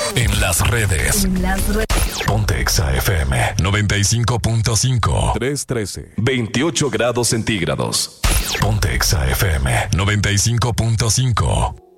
En las redes. Ponte Exa FM 95.5. 313. 28 grados centígrados. Ponte Exa FM 95.5.